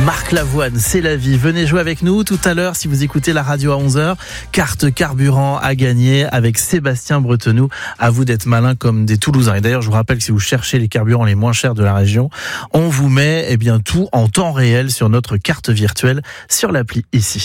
Marc Lavoine, c'est la vie. Venez jouer avec nous tout à l'heure si vous écoutez la radio à 11h. Carte carburant à gagner avec Sébastien Bretenoux. À vous d'être malin comme des Toulousains. Et d'ailleurs, je vous rappelle que si vous cherchez les carburants les moins chers de la région, on vous met tout en temps réel sur notre carte virtuelle sur l'appli ici.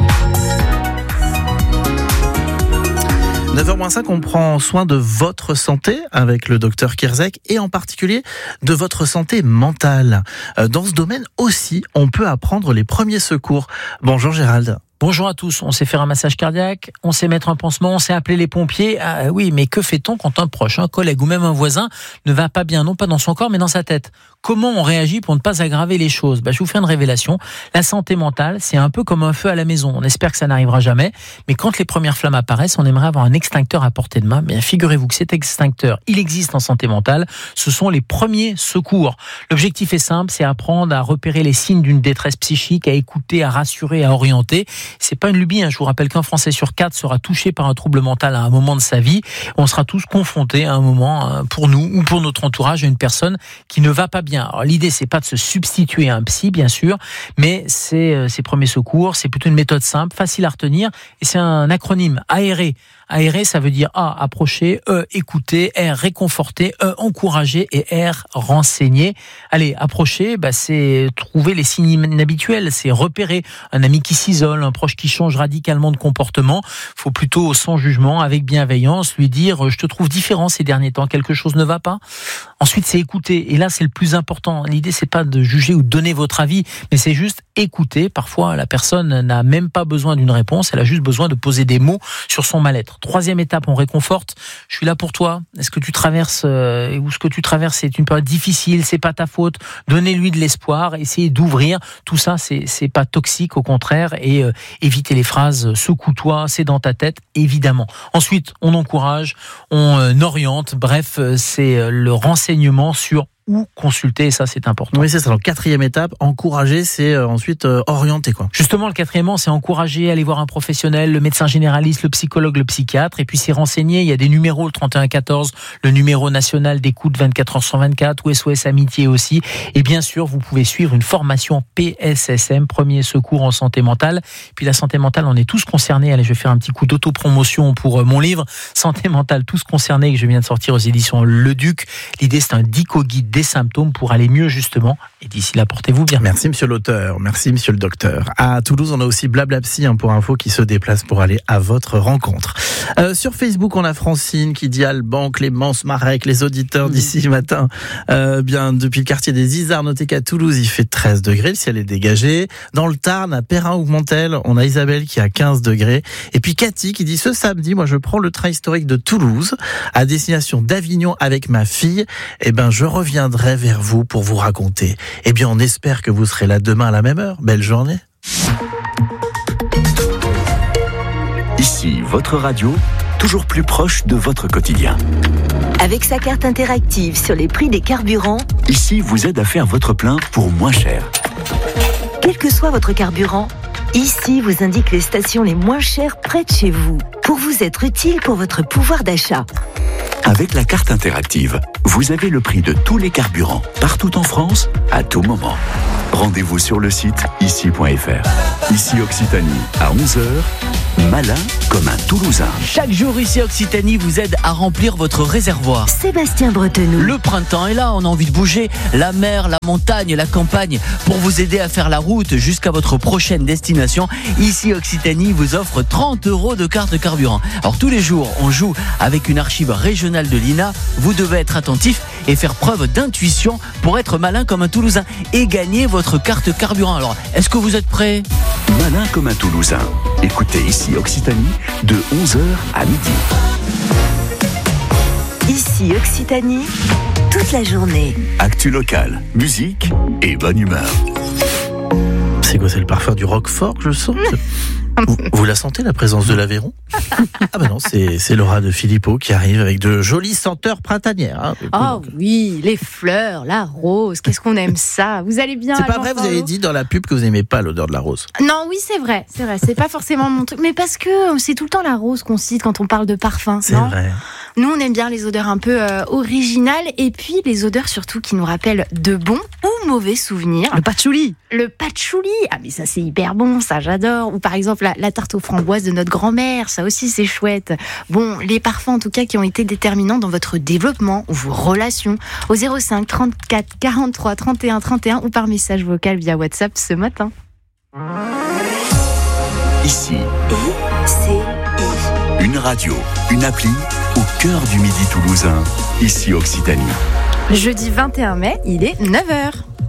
9h-5, on prend soin de votre santé avec le docteur Kierzek et en particulier de votre santé mentale. Dans ce domaine aussi, on peut apprendre les premiers secours. Bonjour Gérald. Bonjour à tous, on sait faire un massage cardiaque, on sait mettre un pansement, on sait appeler les pompiers. Ah oui, mais que fait-on quand un proche, un collègue ou même un voisin ne va pas bien, non pas dans son corps mais dans sa tête ? Comment on réagit pour ne pas aggraver les choses ? Je vous fais une révélation. La santé mentale, c'est un peu comme un feu à la maison. On espère que ça n'arrivera jamais, mais quand les premières flammes apparaissent, on aimerait avoir un extincteur à portée de main. Bien, figurez-vous que cet extincteur, il existe en santé mentale. Ce sont les premiers secours. L'objectif est simple, c'est apprendre à repérer les signes d'une détresse psychique, à écouter, à rassurer, à orienter. C'est pas une lubie, je vous rappelle qu'un Français sur 4 sera touché par un trouble mental à un moment de sa vie. On sera tous confrontés à un moment, pour nous ou pour notre entourage, à une personne qui ne va pas bien. Alors, l'idée, c'est pas de se substituer à un psy, bien sûr, mais c'est ces premiers secours, c'est plutôt une méthode simple, facile à retenir, et c'est un acronyme, aérer. Aérer, ça veut dire A, approcher, E, écouter, R, réconforter, E, encourager et R, renseigner. Allez, approcher, c'est trouver les signes inhabituels, c'est repérer un ami qui s'isole, un proche qui change radicalement de comportement. Faut plutôt, sans jugement, avec bienveillance, lui dire « je te trouve différent ces derniers temps, quelque chose ne va pas ». Ensuite, c'est écouter, et là, c'est le plus important. L'idée, c'est pas de juger ou de donner votre avis, mais c'est juste écouter. Parfois, la personne n'a même pas besoin d'une réponse, elle a juste besoin de poser des mots sur son mal-être. Troisième étape, on réconforte. Je suis là pour toi. Est-ce que tu traverses ou ce que tu traverses, c'est une période difficile, c'est pas ta faute. Donnez-lui de l'espoir, essayez d'ouvrir. Tout ça, c'est pas toxique, au contraire. Et évitez les phrases secoue-toi, c'est dans ta tête, évidemment. Ensuite, on encourage, on oriente. Bref, c'est le renseignement sur ou consulter, et ça c'est important. Oui, c'est ça. Donc, quatrième étape, encourager, c'est ensuite orienter, quoi. Justement, le quatrièmement, c'est encourager, aller voir un professionnel, le médecin généraliste, le psychologue, le psychiatre, et puis c'est renseigner. Il y a des numéros, le 3114, le numéro national d'écoute 24h/24, ou SOS Amitié aussi. Et bien sûr, vous pouvez suivre une formation PSSM, premier secours en santé mentale. Puis la santé mentale, on est tous concernés. Allez, je vais faire un petit coup d'autopromotion pour mon livre, Santé mentale, tous concernés, que je viens de sortir aux éditions Le Duc. L'idée, c'est un dico-guide des symptômes pour aller mieux, justement. Et d'ici là, portez-vous bien. Merci monsieur l'auteur, merci monsieur le docteur. À Toulouse, on a aussi Blablapsy pour info qui se déplace pour aller à votre rencontre. Sur Facebook, on a Francine qui dit Alban, Clémence, Marek, les auditeurs d'ici matin. Depuis le quartier des Isards, notez qu'à Toulouse, il fait 13 degrés, le ciel est dégagé. Dans le Tarn, à Perrin-Augmentel, on a Isabelle qui a 15 degrés. Et puis Cathy qui dit ce samedi, moi je prends le train historique de Toulouse à destination d'Avignon avec ma fille. Je reviendrai vers vous pour vous raconter. On espère que vous serez là demain à la même heure. Belle journée. Ici, votre radio, toujours plus proche de votre quotidien. Avec sa carte interactive sur les prix des carburants, Ici vous aide à faire votre plein pour moins cher. quel que soit votre carburant, Ici vous indique les stations les moins chères près de chez vous, pour vous être utile pour votre pouvoir d'achat. Avec la carte interactive, vous avez le prix de tous les carburants, partout en France, à tout moment. Rendez-vous sur le site ici.fr. Ici Occitanie, à 11h, malin comme un Toulousain. Chaque jour ici Occitanie vous aide à remplir votre réservoir. Sébastien Bretenoux. Le printemps est là, on a envie de bouger. La mer, la montagne, la campagne. Pour vous aider à faire la route jusqu'à votre prochaine destination, ici Occitanie vous offre 30 € de carte carburant. Alors tous les jours, on joue avec une archive régionale de l'INA. Vous devez être attentif et faire preuve d'intuition pour être malin comme un Toulousain et gagner votre carte carburant. Alors, est-ce que vous êtes prêts ? Malin comme un Toulousain. Écoutez ici Occitanie de 11h à midi. Ici Occitanie, toute la journée. Actu locale, musique et bonne humeur. C'est quoi, c'est le parfum du Roquefort que je sens ? Vous la sentez, la présence de l'Aveyron? Ah ben non, c'est Laura de Philippot qui arrive avec de jolies senteurs printanières. Hein. Oh oui, les fleurs, la rose, qu'est-ce qu'on aime ça. Vous allez bien? C'est pas vrai, vous avez dit dans la pub que vous n'aimez pas l'odeur de la rose. Non, oui, c'est vrai, c'est pas forcément mon truc, mais parce que c'est tout le temps la rose qu'on cite quand on parle de parfum. C'est non vrai. Nous, on aime bien les odeurs un peu originales, et puis les odeurs surtout qui nous rappellent de bons ou mauvais souvenirs. Le patchouli. Le patchouli, ah mais ça c'est hyper bon, ça j'adore. Ou par exemple la tarte aux framboises de notre grand-mère, ça aussi c'est chouette. Bon, les parfums en tout cas qui ont été déterminants dans votre développement ou vos relations, au 05 34 43 31 31 ou par message vocal via WhatsApp ce matin. Ici, I-C-I. une radio, une appli au cœur du Midi toulousain. Ici Occitanie. Jeudi 21 mai, il est 9h.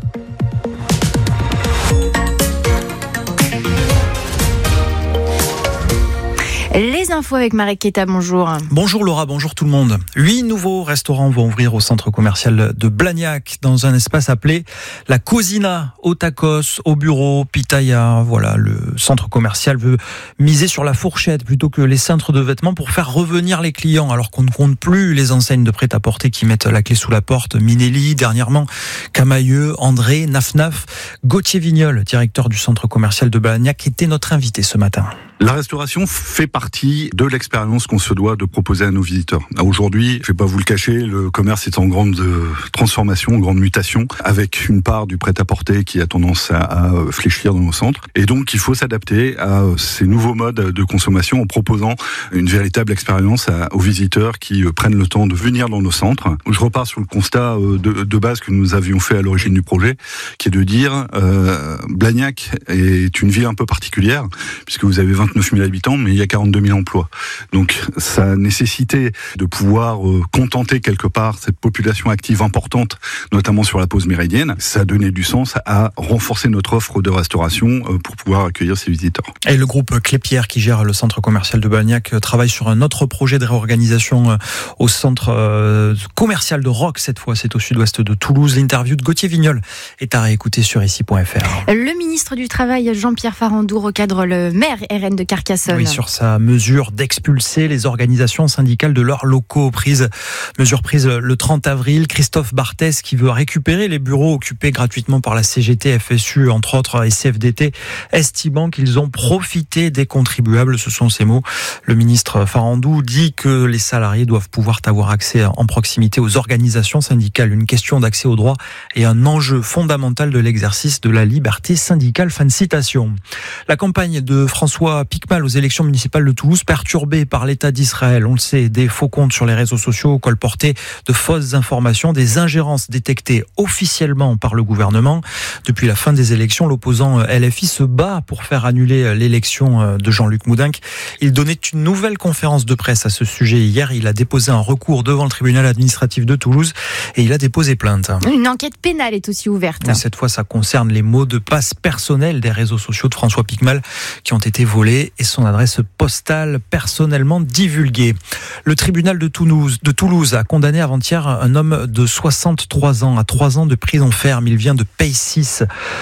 Les infos avec Marek Keta, bonjour. Bonjour Laura, bonjour tout le monde. 8 nouveaux restaurants vont ouvrir au centre commercial de Blagnac dans un espace appelé la Cosina, au tacos, au bureau, pitaya. Voilà, le centre commercial veut miser sur la fourchette plutôt que les cintres de vêtements pour faire revenir les clients, alors qu'on ne compte plus les enseignes de prêt-à-porter qui mettent la clé sous la porte. Minelli, dernièrement, Camailleux, André, Naf. Gauthier Vignol, directeur du centre commercial de Blagnac, était notre invité ce matin. La restauration fait partie de l'expérience qu'on se doit de proposer à nos visiteurs. Aujourd'hui, je vais pas vous le cacher, le commerce est en grande transformation, en grande mutation, avec une part du prêt-à-porter qui a tendance à fléchir dans nos centres. Et donc, il faut s'adapter à ces nouveaux modes de consommation en proposant une véritable expérience aux visiteurs qui prennent le temps de venir dans nos centres. Je repars sur le constat de base que nous avions fait à l'origine du projet, qui est de dire Blagnac est une ville un peu particulière, puisque vous avez 29 000 habitants, mais il y a 42 000 emplois. Donc, ça nécessitait de pouvoir contenter quelque part cette population active importante, notamment sur la pause méridienne. Ça a donné du sens à renforcer notre offre de restauration pour pouvoir accueillir ces visiteurs. Et le groupe Clépierre, qui gère le centre commercial de Blagnac, travaille sur un autre projet de réorganisation au centre commercial de Roques. Cette fois, c'est au sud-ouest de Toulouse. L'interview de Gauthier Vignol est à réécouter sur ici.fr. Le ministre du Travail, Jean-Pierre Farandou, recadre le maire RN de Carcassonne. Oui, sur sa mesure d'expulser les organisations syndicales de leurs locaux. Mesure prise le 30 avril. Christophe Barthès, qui veut récupérer les bureaux occupés gratuitement par la CGT, FSU, entre autres, et CFDT, estimant qu'ils ont profité des contribuables. Ce sont ses mots. Le ministre Farandou dit que les salariés doivent pouvoir avoir accès en proximité aux organisations syndicales. Une question d'accès aux droits et un enjeu fondamental de l'exercice de la liberté syndicale. Fin de citation. La campagne de François Piquemal aux élections municipales de Toulouse, perturbée par l'État d'Israël. On le sait, des faux comptes sur les réseaux sociaux colportés de fausses informations, des ingérences détectées officiellement par le gouvernement. Depuis la fin des élections, l'opposant LFI se bat pour faire annuler l'élection de Jean-Luc Moudenc. Il donnait une nouvelle conférence de presse à ce sujet hier. Il a déposé un recours devant le tribunal administratif de Toulouse et il a déposé plainte. Une enquête pénale est aussi ouverte. Mais cette fois, ça concerne les mots de passe personnels des réseaux sociaux de François Piquemal qui ont été volés et son adresse postale personnellement divulguée. Le tribunal de Toulouse a condamné avant-hier un homme de 63 ans à 3 ans de prison ferme. Il vient de Païsis.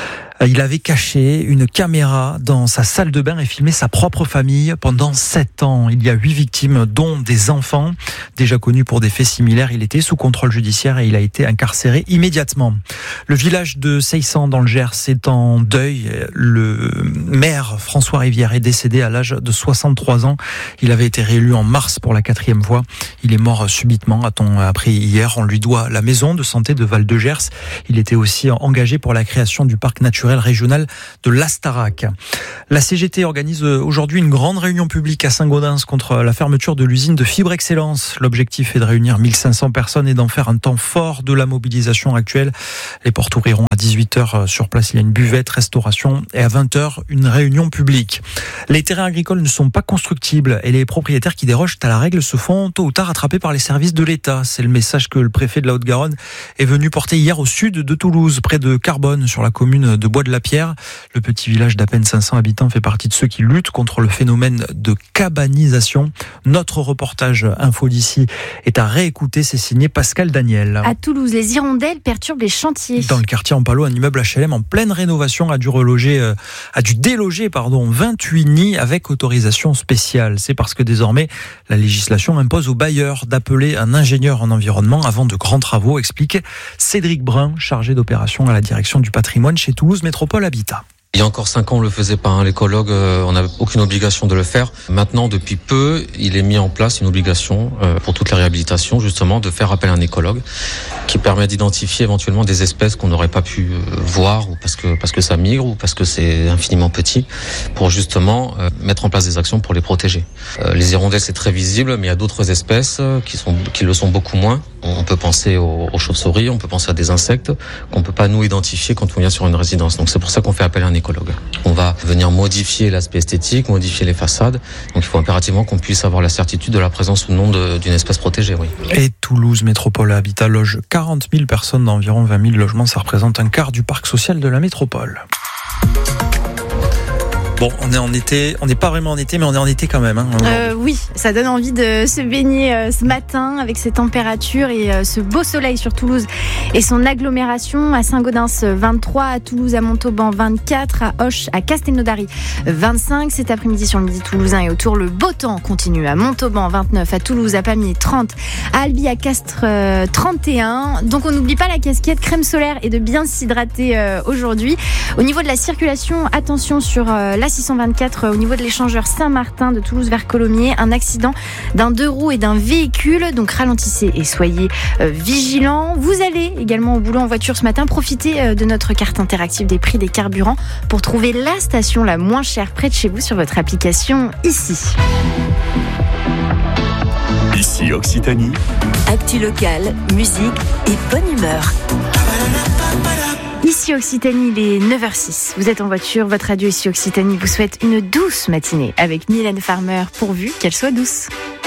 Il avait caché une caméra dans sa salle de bain et filmé sa propre famille pendant 7 ans. Il y a 8 victimes, dont des enfants. Déjà connus pour des faits similaires, il était sous contrôle judiciaire et il a été incarcéré immédiatement. Le village de Seissan dans le Gers est en deuil. Le maire François Rivière est décédé à l'âge de 63 ans. Il avait été réélu en mars pour la 4e fois. Il est mort subitement, a-t-on appris hier. On lui doit la maison de santé de Val-de-Gers. Il était aussi engagé pour la création du parc naturel régional de l'Astarac. La CGT organise aujourd'hui une grande réunion publique à Saint-Gaudens contre la fermeture de l'usine de Fibre Excellence. L'objectif est de réunir 1500 personnes et d'en faire un temps fort de la mobilisation actuelle. Les portes ouvriront à 18h sur place. Il y a une buvette, restauration et à 20h, une réunion publique. Les terrains agricoles ne sont pas constructibles et les propriétaires qui dérogent à la règle se font tôt ou tard attraper par les services de l'État. C'est le message que le préfet de la Haute-Garonne est venu porter hier au sud de Toulouse, près de Carbonne, sur la commune de Bois-de-la-Pierre. Le petit village d'à peine 500 habitants fait partie de ceux qui luttent contre le phénomène de cabanisation. Notre reportage Info d'ici est à réécouter, c'est signé Pascal Daniel. À Toulouse, les hirondelles perturbent les chantiers. Dans le quartier en Saint-Malo, un immeuble HLM en pleine rénovation a dû déloger 28 nids avec autorisation spéciale. C'est parce que désormais, la législation impose aux bailleurs d'appeler un ingénieur en environnement avant de grands travaux, explique Cédric Brun, chargé d'opération à la direction du patrimoine chez Toulouse Métropole Habitat. Il y a encore 5 ans, on le faisait pas. L'écologue, on n'avait aucune obligation de le faire. Maintenant, depuis peu, il est mis en place une obligation pour toute la réhabilitation, justement, de faire appel à un écologue qui permet d'identifier éventuellement des espèces qu'on n'aurait pas pu voir ou parce que ça migre ou parce que c'est infiniment petit, pour justement mettre en place des actions pour les protéger. Les hirondelles, c'est très visible, mais il y a d'autres espèces qui le sont beaucoup moins. On peut penser aux chauves-souris, on peut penser à des insectes qu'on peut pas nous identifier quand on vient sur une résidence. Donc c'est pour ça qu'on fait appel à un écologue. On va venir modifier l'aspect esthétique, modifier les façades. Donc il faut impérativement qu'on puisse avoir la certitude de la présence ou non d'une espèce protégée. Oui. Et Toulouse Métropole Habitat loge 40 000 personnes d'environ 20 000 logements. Ça représente un quart du parc social de la métropole. Bon, on est en été, on n'est pas vraiment en été, mais on est en été quand même. Oui, ça donne envie de se baigner ce matin avec ces températures et ce beau soleil sur Toulouse et son agglomération. À Saint-Gaudens 23, à Toulouse, à Montauban 24, à Auch, à Castelnaudary 25. Cet après-midi sur le midi toulousain et autour, le beau temps continue. À Montauban 29, à Toulouse, à Pamiers 30, à Albi, à Castres 31. Donc on n'oublie pas la casquette, crème solaire et de bien s'hydrater aujourd'hui. Au niveau de la circulation, attention sur la 624 au niveau de l'échangeur Saint-Martin de Toulouse vers Colomiers, un accident d'un 2 roues et d'un véhicule, donc ralentissez et soyez vigilants. Vous allez également au boulot en voiture ce matin, profitez de notre carte interactive des prix des carburants pour trouver la station la moins chère près de chez vous sur votre application ici. Ici Occitanie. Actu locale, musique et bonne humeur. Ici Occitanie, il est 9h06. Vous êtes en voiture, votre radio Ici Occitanie vous souhaite une douce matinée avec Mylène Farmer, pourvu qu'elle soit douce.